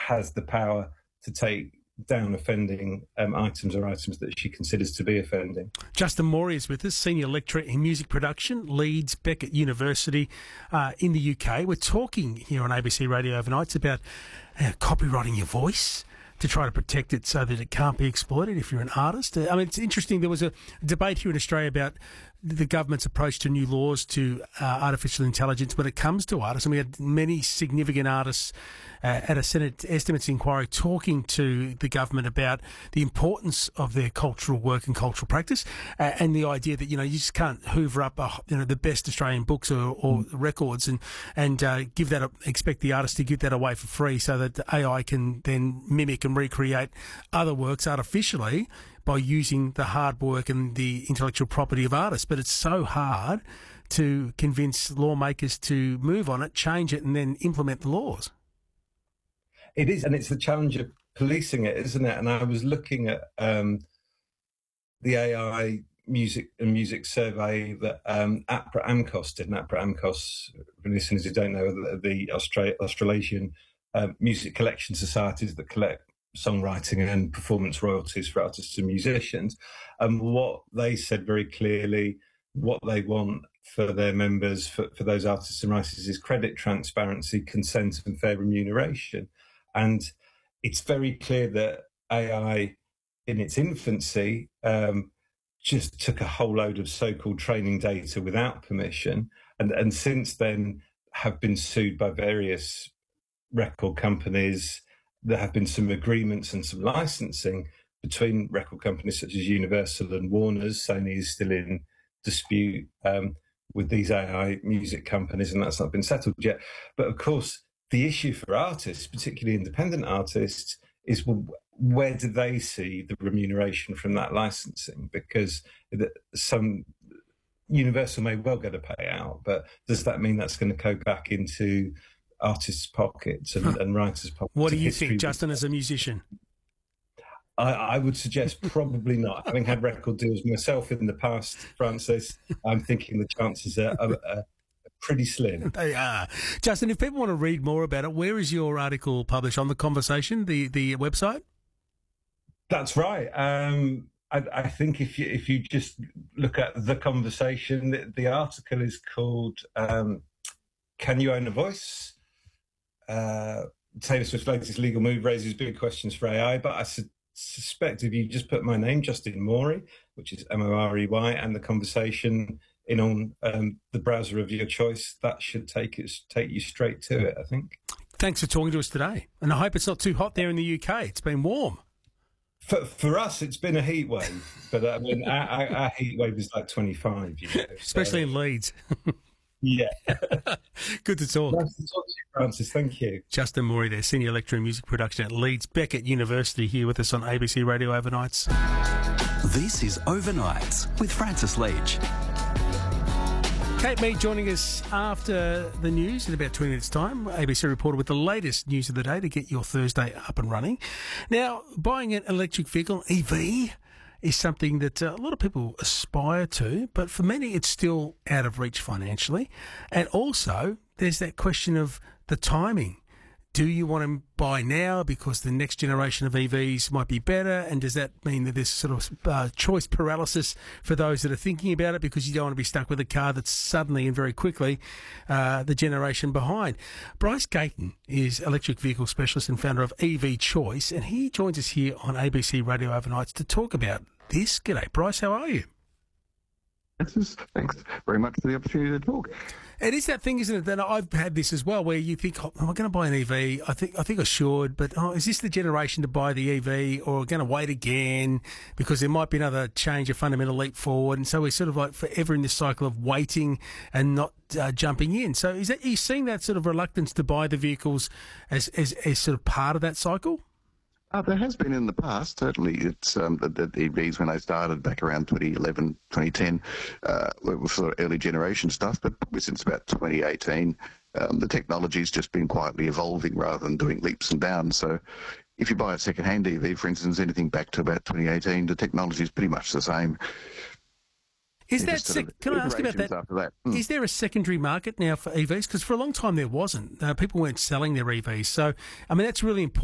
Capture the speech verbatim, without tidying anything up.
has the power to take down offending um, items or items that she considers to be offending. Justin Morey is with us, Senior Lecturer in Music Production, Leeds Beckett University uh, in the U K. We're talking here on A B C Radio Overnights about uh, copyrighting your voice to try to protect it so that it can't be exploited if you're an artist. I mean, it's interesting. There was a debate here in Australia about the government's approach to new laws to uh, artificial intelligence when it comes to artists. And we had many significant artists uh, at a Senate Estimates inquiry talking to the government about the importance of their cultural work and cultural practice, uh, and the idea that, you know, you just can't hoover up, uh, you know, the best Australian books or, or mm. records and, and uh, give that, expect the artist to give that away for free so that the A I can then mimic and recreate other works artificially by using the hard work and the intellectual property of artists. But it's so hard to convince lawmakers to move on it, change it, and then implement the laws. It is, and it's the challenge of policing it, isn't it? And I was looking at um, the A I music and music survey that um, APRA AMCOS did. And APRA AMCOS, for listeners who don't know, the, the Austra- Australasian uh, music collection societies that collect songwriting and performance royalties for artists and musicians. And what they said very clearly, what they want for their members, for, for those artists and writers, is credit transparency, consent and fair remuneration. And it's very clear that A I in its infancy um, just took a whole load of so-called training data without permission. And, and since then have been sued by various record companies. There have been some agreements and some licensing between record companies such as Universal and Warner's. Sony is still in dispute um, with these A I music companies, and that's not been settled yet. But of course, the issue for artists, particularly independent artists, is, well, where do they see the remuneration from that licensing? Because some Universal may well get a payout, but does that mean that's going to go back into artists' pockets and, huh. and writers' pockets? What do you think, Justin, as a musician? I, I would suggest probably not. Having had record deals myself in the past, Francis, I'm thinking the chances are, are, are pretty slim. They are. Justin, if people want to read more about it, where is your article published? On The Conversation, the, the website? That's right. Um, I, I think if you if you just look at The Conversation, the, the article is called um, Can You Own a Voice? Uh, Taylor Swift's latest legal move raises big questions for A I, but I su- suspect if you just put my name, Justin Morey, which is M O R E Y, and The Conversation in on um, the browser of your choice, that should take it, take you straight to it, I think. Thanks for talking to us today. And I hope it's not too hot there in the U K. It's been warm. For, for us, it's been a heat wave, but I mean, our, our, our heat wave is like twenty-five, you know. Especially so. in Leeds. Yeah. Good to talk. Nice to talk to you, Francis. Thank you. Justin Morey there, Senior Lecturer in Music Production at Leeds Beckett University, here with us on A B C Radio Overnights. This is Overnights with Francis Leach. Kate Mead joining us after the news in about twenty minutes' time. A B C reporter with the latest news of the day to get your Thursday up and running. Now, buying an electric vehicle, E V, is something that uh, a lot of people aspire to, but for many it's still out of reach financially. And also, there's that question of the timing. Do you want to buy now because the next generation of E Vs might be better? And does that mean that there's sort of uh, choice paralysis for those that are thinking about it because you don't want to be stuck with a car that's suddenly and very quickly uh, the generation behind? Bryce Gayton is electric vehicle specialist and founder of E V Choice, and he joins us here on A B C Radio Overnights to talk about this. G'day, Bryce. How are you? Francis, thanks very much for the opportunity to talk. It is that thing, isn't it? That I've had this as well, where you think, oh, am I going to buy an E V? I think I think I should, but oh, is this the generation to buy the E V, or going to wait again because there might be another change, a fundamental leap forward? And so we're sort of like forever in this cycle of waiting and not uh, jumping in. So is that, are you seeing that sort of reluctance to buy the vehicles as as, as sort of part of that cycle? Uh, there has been in the past, certainly. It's um, the, the E Vs, when I started back around twenty eleven, twenty ten, uh, were sort of early generation stuff, but probably since about twenty eighteen, um, the technology's just been quietly evolving rather than doing leaps and bounds. So if you buy a second-hand E V, for instance, anything back to about twenty eighteen, the technology's pretty much the same. Is that sec- can I ask you about that? that. Mm. Is there a secondary market now for E Vs? Because for a long time there wasn't. Uh, people weren't selling their E Vs. So, I mean, that's really important.